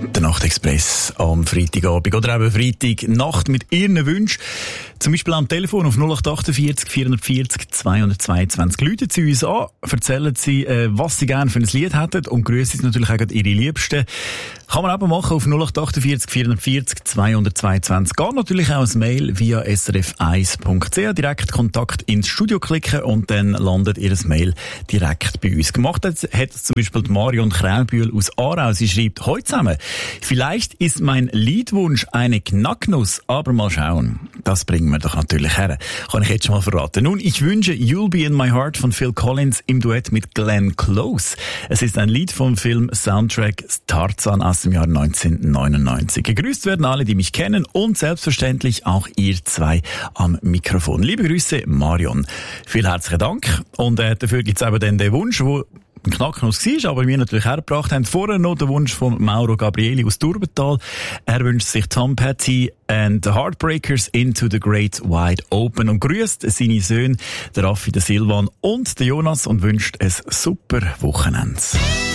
Der Nachtexpress am Freitagabend oder eben Freitagnacht mit Ihren Wünschen. Zum Beispiel am Telefon auf 0848 440 222. Rufen Sie uns an, erzählen Sie, was Sie gerne für ein Lied hätten und grüßen Sie natürlich auch Ihre Liebsten. Kann man eben machen auf 0848 440 222. Geht natürlich auch ein Mail via srf1.ch. Direkt Kontakt ins Studio klicken und dann landet Ihr Mail direkt bei uns. Gemacht hat zum Beispiel Marion Kräubühl aus Aarau. Sie schreibt, heute zusammen, vielleicht ist mein Liedwunsch eine Knacknuss, aber mal schauen. Das bringen wir doch natürlich her. Kann ich jetzt schon mal verraten. Nun, ich wünsche You'll Be in My Heart von Phil Collins im Duett mit Glenn Close. Es ist ein Lied vom Film Soundtrack Tarzan aus dem Jahr 1999. Gegrüßt werden alle, die mich kennen und selbstverständlich auch ihr zwei am Mikrofon. Liebe Grüße, Marion. Vielen herzlichen Dank. Und dafür gibt's eben dann den Wunsch, wo ein Knacknuss war, aber wir natürlich hergebracht haben. Vorher noch der Wunsch von Mauro Gabrieli aus Durbental. Er wünscht sich Tom Petty and the Heartbreakers Into the Great Wide Open und grüßt seine Söhne, der Raffi, der Silvan und der Jonas und wünscht ein super Wochenende.